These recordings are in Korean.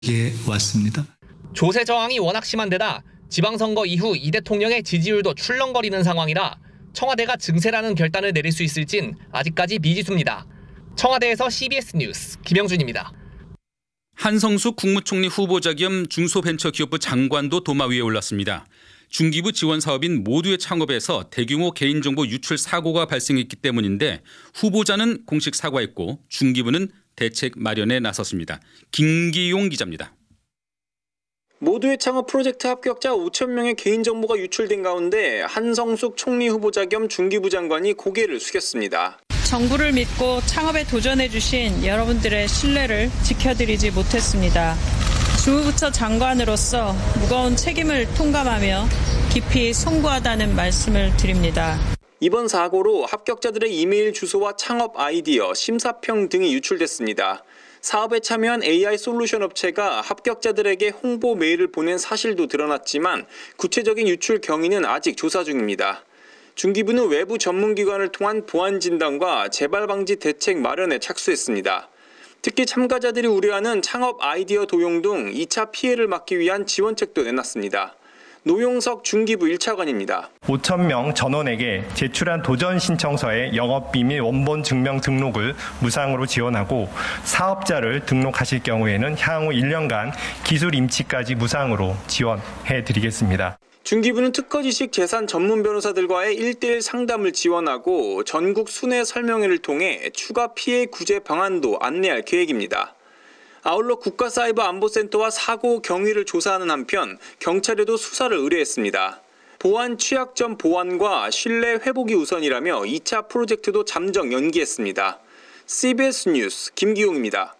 왔습니다. 조세 저항이 워낙 심한 데다 지방선거 이후 이 대통령의 지지율도 출렁거리는 상황이라 청와대가 증세라는 결단을 내릴 수 있을진 아직까지 미지수입니다. 청와대에서 CBS 뉴스 김영준입니다. 한성수 국무총리 후보자 겸 중소벤처기업부 장관도 도마 위에 올랐습니다. 중기부 지원 사업인 모두의 창업에서 대규모 개인정보 유출 사고가 발생했기 때문인데 후보자는 공식 사과했고 중기부는 대책 마련에 나섰습니다. 김기용 기자입니다. 모두의 창업 프로젝트 합격자 5,000명의 개인정보가 유출된 가운데 한성숙 총리 후보자 겸 중기부 장관이 고개를 숙였습니다. 정부를 믿고 창업에 도전해 주신 여러분들의 신뢰를 지켜드리지 못했습니다. 주무부처 장관으로서 무거운 책임을 통감하며 깊이 송구하다는 말씀을 드립니다. 이번 사고로 합격자들의 이메일 주소와 창업 아이디어, 심사평 등이 유출됐습니다. 사업에 참여한 AI 솔루션 업체가 합격자들에게 홍보 메일을 보낸 사실도 드러났지만 구체적인 유출 경위는 아직 조사 중입니다. 중기부는 외부 전문기관을 통한 보안 진단과 재발 방지 대책 마련에 착수했습니다. 특히 참가자들이 우려하는 창업 아이디어 도용 등 2차 피해를 막기 위한 지원책도 내놨습니다. 노용석 중기부 1차관입니다. 5,000명 전원에게 제출한 도전 신청서의 영업비밀 원본 증명 등록을 무상으로 지원하고 사업자를 등록하실 경우에는 향후 1년간 기술 임치까지 무상으로 지원해 드리겠습니다. 중기부는 특허지식 재산 전문 변호사들과의 1:1 상담을 지원하고 전국 순회 설명회를 통해 추가 피해 구제 방안도 안내할 계획입니다. 아울러 국가사이버안보센터와 사고 경위를 조사하는 한편 경찰에도 수사를 의뢰했습니다. 보안 취약점 보완과 신뢰 회복이 우선이라며 2차 프로젝트도 잠정 연기했습니다. CBS 뉴스 김기용입니다.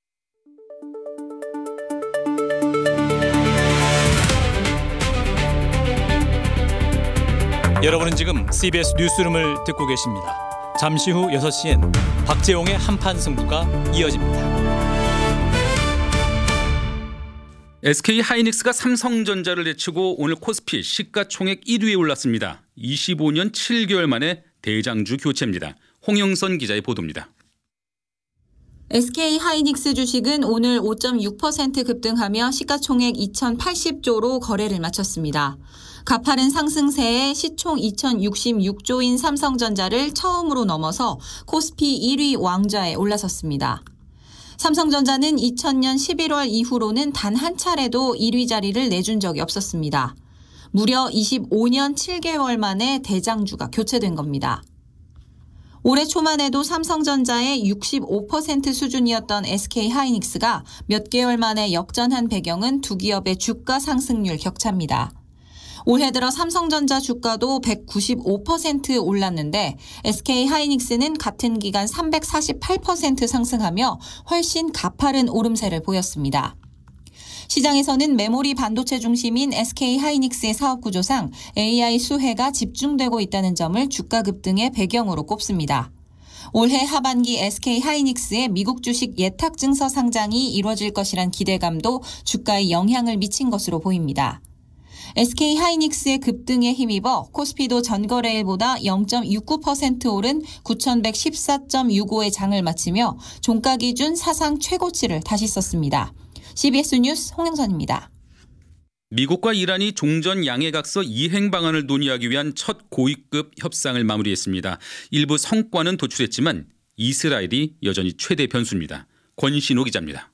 여러분은 지금 CBS 뉴스룸을 듣고 계십니다. 잠시 후 6시엔 박재홍의 한판 승부가 이어집니다. SK 하이닉스가 삼성전자를 내치고 오늘 코스피 시가총액 1위에 올랐습니다. 25년 7개월 만에 대장주 교체입니다. 홍영선 기자의 보도입니다. SK 하이닉스 주식은 오늘 5.6% 급등하며 시가총액 2,080조로 거래를 마쳤습니다. 가파른 상승세에 시총 2,066조인 삼성전자를 처음으로 넘어서 코스피 1위 왕좌에 올라섰습니다. 삼성전자는 2000년 11월 이후로는 단 한 차례도 1위 자리를 내준 적이 없었습니다. 무려 25년 7개월 만에 대장주가 교체된 겁니다. 올해 초만 해도 삼성전자의 65% 수준이었던 SK 하이닉스가 몇 개월 만에 역전한 배경은 두 기업의 주가 상승률 격차입니다. 올해 들어 삼성전자 주가도 195% 올랐는데 SK 하이닉스는 같은 기간 348% 상승하며 훨씬 가파른 오름세를 보였습니다. 시장에서는 메모리 반도체 중심인 SK 하이닉스의 사업 구조상 AI 수혜가 집중되고 있다는 점을 주가 급등의 배경으로 꼽습니다. 올해 하반기 SK 하이닉스의 미국 주식 예탁 증서 상장이 이뤄질 것이란 기대감도 주가에 영향을 미친 것으로 보입니다. SK 하이닉스의 급등에 힘입어 코스피도 전거래일보다 0.69% 오른 9,114.65의 장을 마치며 종가 기준 사상 최고치를 다시 썼습니다. CBS 뉴스 홍영선입니다. 미국과 이란이 종전 양해각서 이행 방안을 논의하기 위한 첫 고위급 협상을 마무리했습니다. 일부 성과는 도출했지만 이스라엘이 여전히 최대 변수입니다. 권신호 기자입니다.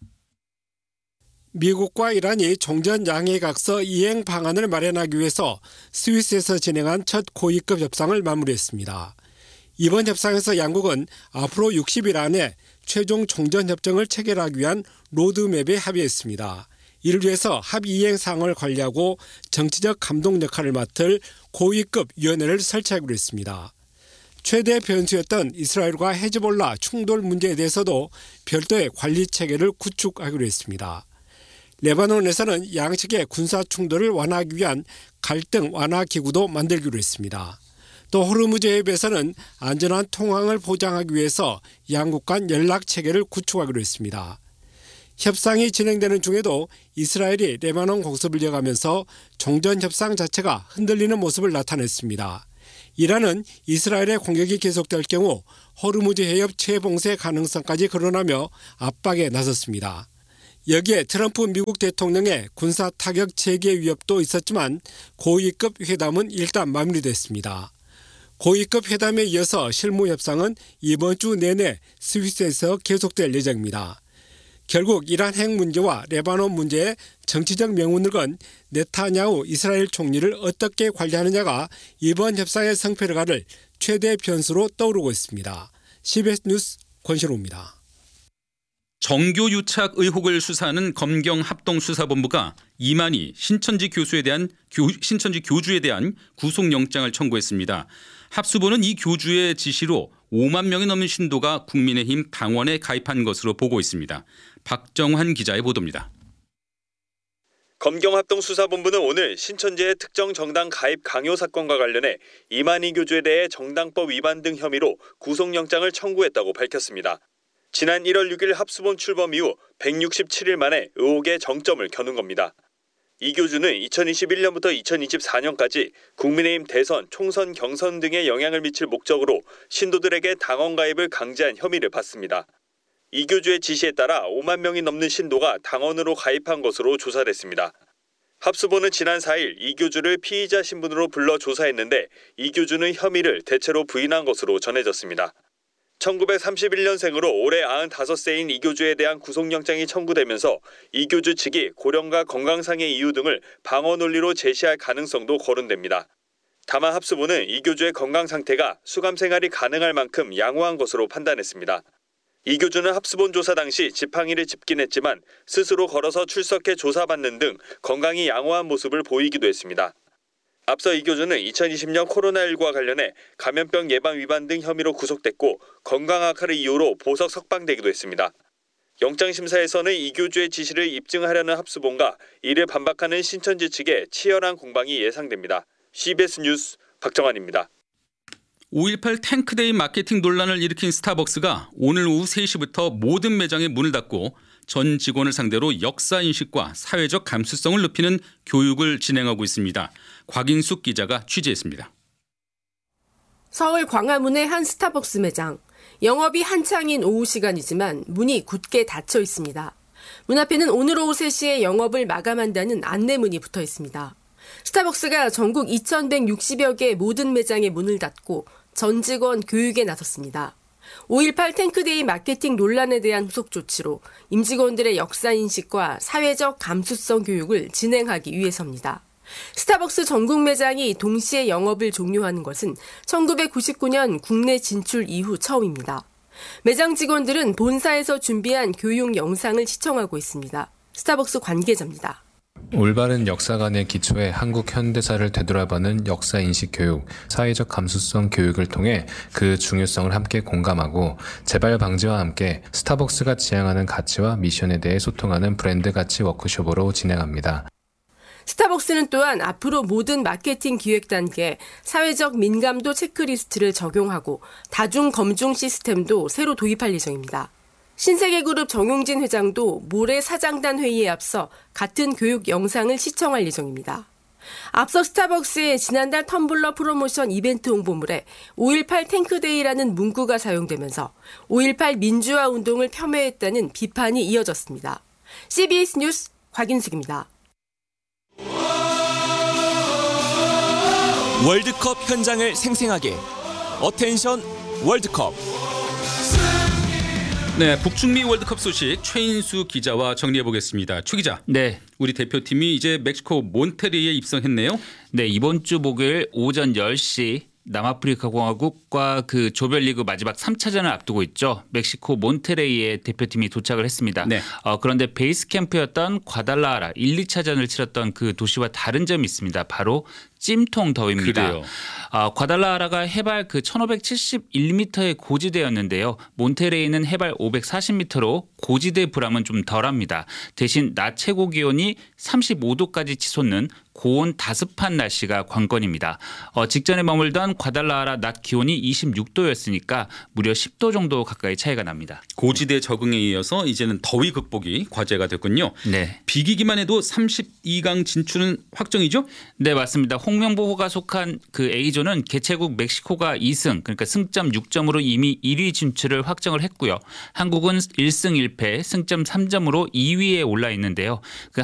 미국과 이란이 종전 양해각서 이행 방안을 마련하기 위해서 스위스에서 진행한 첫 고위급 협상을 마무리했습니다. 이번 협상에서 양국은 앞으로 60일 안에 최종 종전 협정을 체결하기 위한 로드맵에 합의했습니다. 이를 위해서 합의 이행 사항을 관리하고 정치적 감독 역할을 맡을 고위급 위원회를 설치하기로 했습니다. 최대 변수였던 이스라엘과 헤즈볼라 충돌 문제에 대해서도 별도의 관리 체계를 구축하기로 했습니다. 레바논에서는 양측의 군사 충돌을 완화하기 위한 갈등 완화 기구도 만들기로 했습니다. 또 호르무즈 해협에서는 안전한 통항을 보장하기 위해서 양국 간 연락 체계를 구축하기로 했습니다. 협상이 진행되는 중에도 이스라엘이 레바논 공습을 이어가면서 종전 협상 자체가 흔들리는 모습을 나타냈습니다. 이란은 이스라엘의 공격이 계속될 경우 호르무즈 해협 재봉쇄 가능성까지 거론하며 압박에 나섰습니다. 여기에 트럼프 미국 대통령의 군사 타격 재개 위협도 있었지만 고위급 회담은 일단 마무리됐습니다. 고위급 회담에 이어서 실무 협상은 이번 주 내내 스위스에서 계속될 예정입니다. 결국 이란 핵 문제와 레바논 문제의 정치적 명운을 건 네타냐후 이스라엘 총리를 어떻게 관리하느냐가 이번 협상의 성패를 가를 최대 변수로 떠오르고 있습니다. CBS 뉴스 권시로입니다. 정교 유착 의혹을 수사하는 검경합동수사본부가 이만희 신천지 교주에 대한 구속영장을 청구했습니다. 합수본은 이 교주의 지시로 5만 명이 넘는 신도가 국민의힘 당원에 가입한 것으로 보고 있습니다. 박정환 기자의 보도입니다. 검경합동수사본부는 오늘 신천지의 특정 정당 가입 강요 사건과 관련해 이만희 교주에 대해 정당법 위반 등 혐의로 구속영장을 청구했다고 밝혔습니다. 지난 1월 6일 합수본 출범 이후 167일 만에 의혹의 정점을 겨눈 겁니다. 이 교주는 2021년부터 2024년까지 국민의힘 대선, 총선, 경선 등에 영향을 미칠 목적으로 신도들에게 당원 가입을 강제한 혐의를 받습니다. 이 교주의 지시에 따라 5만 명이 넘는 신도가 당원으로 가입한 것으로 조사됐습니다. 합수본은 지난 4일 이 교주를 피의자 신분으로 불러 조사했는데 이 교주는 혐의를 대체로 부인한 것으로 전해졌습니다. 1931년생으로 올해 95세인 이 교주에 대한 구속영장이 청구되면서 이 교주 측이 고령과 건강상의 이유 등을 방어 논리로 제시할 가능성도 거론됩니다. 다만 합수본은 이 교주의 건강 상태가 수감 생활이 가능할 만큼 양호한 것으로 판단했습니다. 이 교주는 합수본 조사 당시 지팡이를 짚긴 했지만 스스로 걸어서 출석해 조사받는 등 건강이 양호한 모습을 보이기도 했습니다. 앞서 이 교주는 2020년 코로나19와 관련해 감염병 예방 위반 등 혐의로 구속됐고 건강 악화를 이유로 보석 석방되기도 했습니다. 영장심사에서는 이 교주의 지시를 입증하려는 합수본과 이를 반박하는 신천지 측의 치열한 공방이 예상됩니다. CBS 뉴스 박정환입니다. 5.18 탱크데이 마케팅 논란을 일으킨 스타벅스가 오늘 오후 3시부터 모든 매장에 문을 닫고 전 직원을 상대로 역사인식과 사회적 감수성을 높이는 교육을 진행하고 있습니다. 곽인숙 기자가 취재했습니다. 서울 광화문의 한 스타벅스 매장. 영업이 한창인 오후 시간이지만 문이 굳게 닫혀 있습니다. 문 앞에는 오늘 오후 3시에 영업을 마감한다는 안내문이 붙어 있습니다. 스타벅스가 전국 2,160여 개 모든 매장에 문을 닫고 전 직원 교육에 나섰습니다. 5.18 탱크데이 마케팅 논란에 대한 후속 조치로 임직원들의 역사인식과 사회적 감수성 교육을 진행하기 위해서입니다. 스타벅스 전국 매장이 동시에 영업을 종료하는 것은 1999년 국내 진출 이후 처음입니다. 매장 직원들은 본사에서 준비한 교육 영상을 시청하고 있습니다. 스타벅스 관계자입니다. 올바른 역사관의 기초에 한국 현대사를 되돌아보는 역사인식 교육, 사회적 감수성 교육을 통해 그 중요성을 함께 공감하고 재발 방지와 함께 스타벅스가 지향하는 가치와 미션에 대해 소통하는 브랜드 가치 워크숍으로 진행합니다. 스타벅스는 또한 앞으로 모든 마케팅 기획 단계에 사회적 민감도 체크리스트를 적용하고 다중 검증 시스템도 새로 도입할 예정입니다. 신세계그룹 정용진 회장도 모레 사장단 회의에 앞서 같은 교육 영상을 시청할 예정입니다. 앞서 스타벅스의 지난달 텀블러 프로모션 이벤트 홍보물에 5.18 탱크데이라는 문구가 사용되면서 5.18 민주화 운동을 폄훼했다는 비판이 이어졌습니다. CBS 뉴스 곽인숙입니다. 월드컵 현장을 생생하게 어텐션 월드컵. 네, 북중미 월드컵 소식 최인수 기자와 정리해 보겠습니다. 최 기자. 네. 우리 대표팀이 이제 멕시코 몬테리에 입성했네요. 네, 이번 주 목요일 오전 10시 남아프리카 공화국과 그 조별리그 마지막 3차전을 앞두고 있죠. 멕시코 몬테레이에 대표팀이 도착을 했습니다. 네. 그런데 베이스 캠프였던 과달라하라 1, 2차전을 치렀던 그 도시와 다른 점이 있습니다. 바로 찜통 더위입니다. 그래요. 과달라하라가 해발 그 1571m의 고지대였는데요. 몬테레이는 해발 540m로 고지대 불암은 좀 덜합니다. 대신 낮 최고 기온이 35도까지 치솟는 고온 다습한 날씨가 관건입니다. 직전에 머물던 과달라하라 낮 기온이 26도였으니까 무려 10도 정도 가까이 차이가 납니다. 고지대 적응에 이어서 이제는 더위 극복이 과제가 됐군요. 네. 비기기만 해도 32강 진출은 확정이죠? 네, 맞습니다. 홍명보호가 속한 그 A조는 개최국 멕시코가 2승, 그러니까 승점 6점으로 이미 1위 진출을 확정을 했고요. 한국은 1승 1패, 승점 3점으로 2위에 올라 있는데요.